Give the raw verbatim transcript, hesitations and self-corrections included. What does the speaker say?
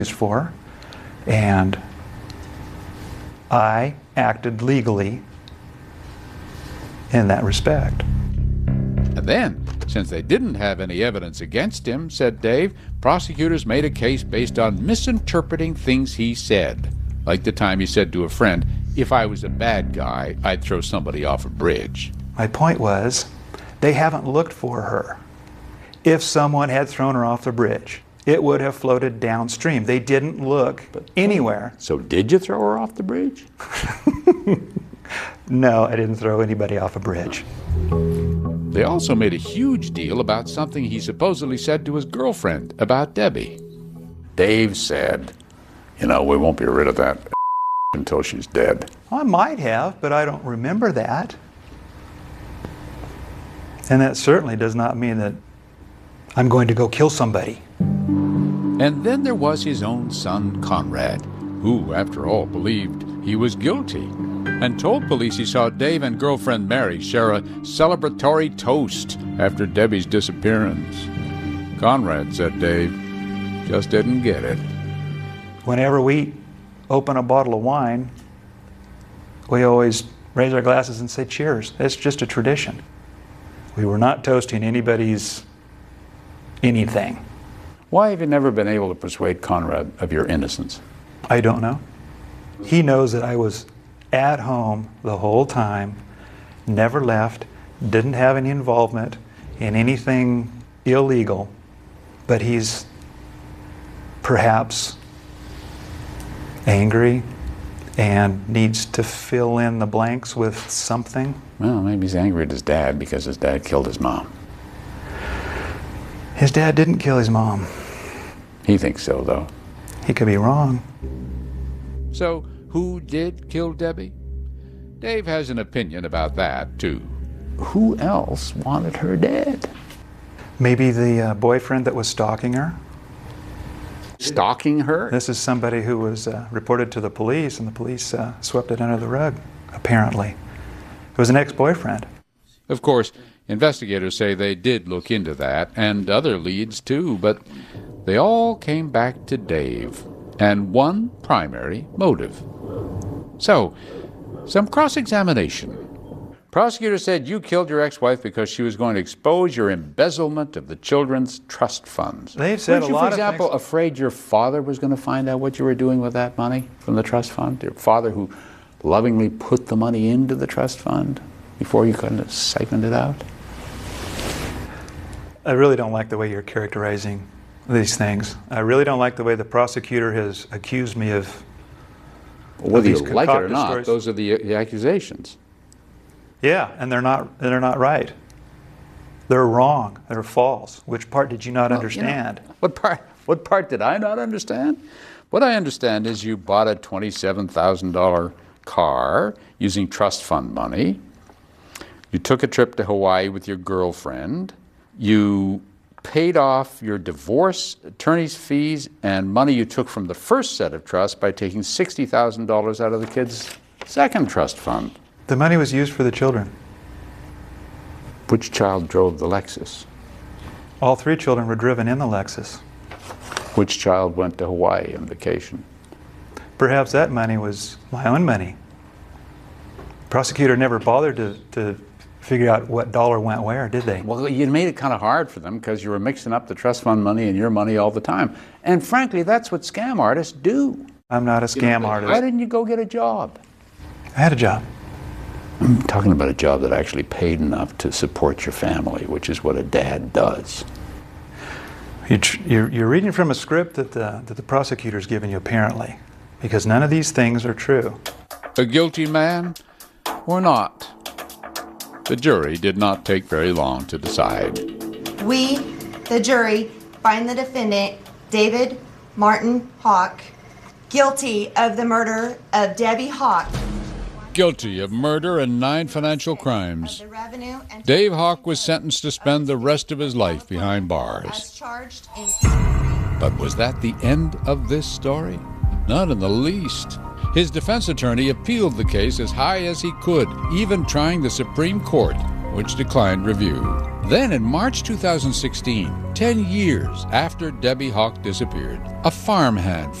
for, and I acted legally in that respect. And then, since they didn't have any evidence against him, said Dave, prosecutors made a case based on misinterpreting things he said. Like the time he said to a friend, if I was a bad guy, I'd throw somebody off a bridge. My point was, they haven't looked for her. If someone had thrown her off the bridge, it would have floated downstream. They didn't look anywhere. So did you throw her off the bridge? No, I didn't throw anybody off a bridge. They also made a huge deal about something he supposedly said to his girlfriend about Debbie. Dave said, you know, we won't be rid of that until she's dead. I might have, but I don't remember that. And that certainly does not mean that I'm going to go kill somebody. And then there was his own son, Conrad, who, after all, believed he was guilty, and told police he saw Dave and girlfriend Mary share a celebratory toast after Debbie's disappearance. Conrad said Dave just didn't get it. Whenever we open a bottle of wine, we always raise our glasses and say cheers. It's just a tradition. We were not toasting anybody's anything. Why have you never been able to persuade Conrad of your innocence? I don't know. He knows that I was at home the whole time, never left, didn't have any involvement in anything illegal, but he's perhaps angry and needs to fill in the blanks with something. Well, maybe he's angry at his dad because his dad killed his mom. His dad didn't kill his mom. He thinks so, though. He could be wrong. So, who did kill Debbie? Dave has an opinion about that, too. Who else wanted her dead? Maybe the uh, boyfriend that was stalking her. Stalking her? This is somebody who was uh, reported to the police, and the police uh, swept it under the rug, apparently. It was an ex-boyfriend. Of course, investigators say they did look into that, and other leads, too, but they all came back to Dave, and one primary motive. So, some cross-examination. Prosecutor said you killed your ex-wife because she was going to expose your embezzlement of the children's trust funds. They've said Weren't a you, lot for of example, things. afraid your father was going to find out what you were doing with that money from the trust fund? Your father who lovingly put the money into the trust fund before you could have siphoned it out? I really don't like the way you're characterizing these things. I really don't like the way the prosecutor has accused me of, Whether of you these like it or concocted not, stories. those are the, the accusations. Yeah, and they're not they're not right. They're wrong. They're false. Which part did you not Well, understand? You know, what part? What part did I not understand? What I understand is you bought a twenty-seven thousand dollar car using trust fund money. You took a trip to Hawaii with your girlfriend. You paid off your divorce attorney's fees and money you took from the first set of trusts by taking sixty thousand dollars out of the kid's second trust fund. The money was used for the children. Which child drove the Lexus? All three children were driven in the Lexus. Which child went to Hawaii on vacation? Perhaps that money was my own money. Prosecutor never bothered to, to figure out what dollar went where, did they? Well, you made it kind of hard for them because you were mixing up the trust fund money and your money all the time. And frankly, that's what scam artists do. I'm not a scam artist. Why didn't you go get a job? I had a job. I'm talking about a job that actually paid enough to support your family, which is what a dad does. You're, you're, you're reading from a script that the, that the prosecutor's given you, apparently, because none of these things are true. A guilty man or not? The jury did not take very long to decide. We, the jury, find the defendant, David Martin Hawk, guilty of the murder of Debbie Hawk. Guilty of murder and nine financial crimes, The revenue and Dave Hawk was sentenced to spend the rest of his life behind as bars. charged in But was that the end of this story? Not in the least. His defense attorney appealed the case as high as he could, even trying the Supreme Court, which declined review. Then in March two thousand sixteen, ten years after Debbie Hawk disappeared, a farmhand